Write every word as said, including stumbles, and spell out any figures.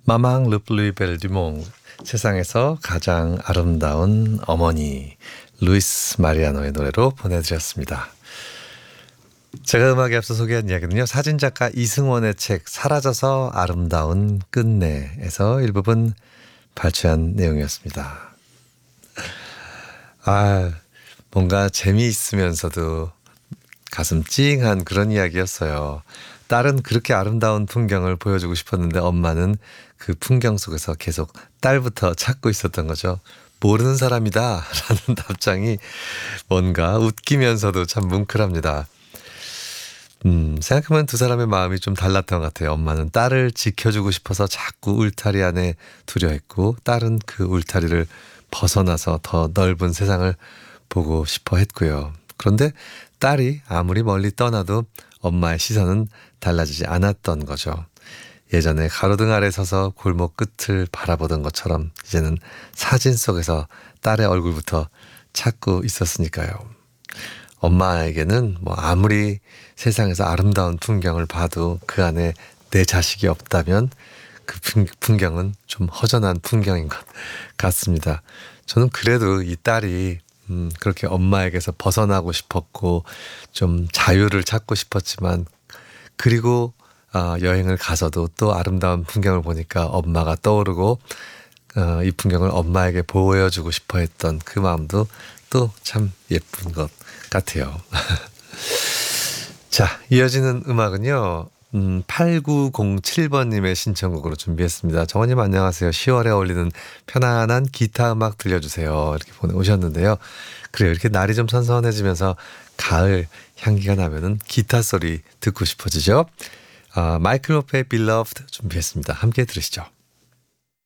마망 르플루이 벨듀몽, 세상에서 가장 아름다운 어머니 루이스 마리아노의 노래로 보내드렸습니다. 제가 음악에 앞서 소개한 이야기는요, 사진작가 이승원의 책 사라져서 아름다운 끝내에서 일부분 발췌한 내용이었습니다. 아, 뭔가 재미있으면서도 가슴 찡한 그런 이야기였어요. 딸은 그렇게 아름다운 풍경을 보여주고 싶었는데 엄마는 그 풍경 속에서 계속 딸부터 찾고 있었던 거죠. 모르는 사람이다 라는 답장이 뭔가 웃기면서도 참 뭉클합니다. 음, 생각해보면 두 사람의 마음이 좀 달랐던 것 같아요. 엄마는 딸을 지켜주고 싶어서 자꾸 울타리 안에 두려 했고, 딸은 그 울타리를 벗어나서 더 넓은 세상을 보고 싶어 했고요. 그런데 딸이 아무리 멀리 떠나도 엄마의 시선은 달라지지 않았던 거죠. 예전에 가로등 아래 서서 골목 끝을 바라보던 것처럼 이제는 사진 속에서 딸의 얼굴부터 찾고 있었으니까요. 엄마에게는 뭐 아무리 세상에서 아름다운 풍경을 봐도 그 안에 내 자식이 없다면 그 풍경은 좀 허전한 풍경인 것 같습니다. 저는 그래도 이 딸이 음, 그렇게 엄마에게서 벗어나고 싶었고 좀 자유를 찾고 싶었지만, 그리고 어, 여행을 가서도 또 아름다운 풍경을 보니까 엄마가 떠오르고 어, 이 풍경을 엄마에게 보여주고 싶어 했던 그 마음도 또 참 예쁜 것 같아요. 자, 이어지는 음악은요, 음, 팔구공칠 번님의 신청곡으로 준비했습니다. 정원님 안녕하세요. 시월에 어울리는 편안한 기타 음악 들려주세요. 이렇게 보내오셨는데요. 그래요. 이렇게 날이 좀 선선해지면서 가을 향기가 나면은 기타 소리 듣고 싶어지죠. 아, 마이클 로페의 Beloved 준비했습니다. 함께 들으시죠.